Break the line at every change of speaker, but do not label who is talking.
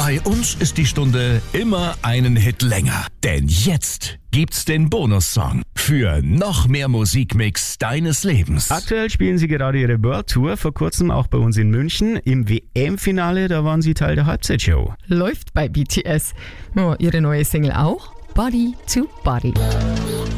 Bei uns ist die Stunde immer einen Hit länger. Denn jetzt gibt's den Bonussong für noch mehr Musikmix deines Lebens.
Aktuell spielen sie gerade ihre World Tour, vor kurzem auch bei uns in München. Im WM-Finale, da waren sie Teil der Halbzeitshow.
Läuft bei BTS. Oh, ihre neue Single auch? Body to Body.